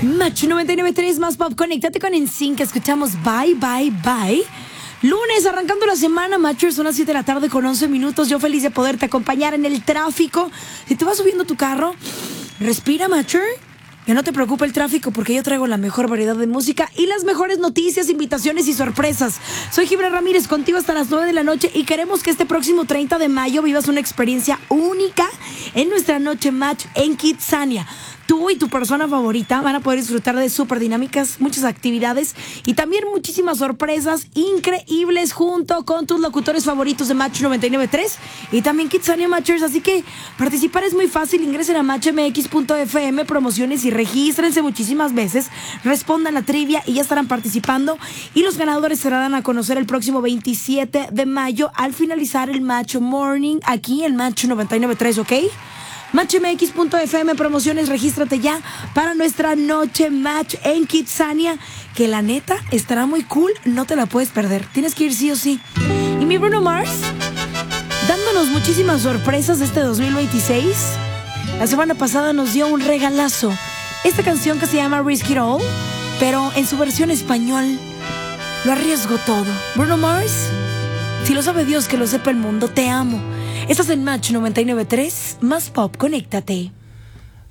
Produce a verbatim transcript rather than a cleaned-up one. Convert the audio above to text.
Match noventa y nueve punto tres más pop. Conéctate con NSYNC. Escuchamos Bye, Bye, Bye. Lunes, arrancando la semana, Matchers, son las siete de la tarde con once minutos. Yo feliz de poderte acompañar en el tráfico. Si te vas subiendo tu carro, respira, Matcher. Que no te preocupe el tráfico porque yo traigo la mejor variedad de música y las mejores noticias, invitaciones y sorpresas. Soy Gibran Ramírez, contigo hasta las nueve de la noche y queremos que este próximo treinta de mayo vivas una experiencia única en nuestra noche Match en Kidzania. Tú y tu persona favorita van a poder disfrutar de súper dinámicas, muchas actividades y también muchísimas sorpresas increíbles junto con tus locutores favoritos de Match noventa y nueve punto tres y también Kidzania Matchers. Así que participar es muy fácil. Ingresen a match m x punto f m promociones y regístrense muchísimas veces. Respondan la trivia y ya estarán participando. Y los ganadores se darán a conocer el próximo veintisiete de mayo al finalizar el Match Morning aquí en Match noventa y nueve punto tres, ¿ok? match m x punto f m promociones, regístrate ya para nuestra noche Match en Kidzania, que la neta estará muy cool, no te la puedes perder, tienes que ir sí o sí. Y mi Bruno Mars, dándonos muchísimas sorpresas de este dos mil veintiséis. La semana pasada nos dio un regalazo, esta canción que se llama Risk It All, pero en su versión español. Lo arriesgo todo. Bruno Mars, si lo sabe Dios, que lo sepa el mundo, te amo. Estás en Match noventa y nueve punto tres, más pop, conéctate.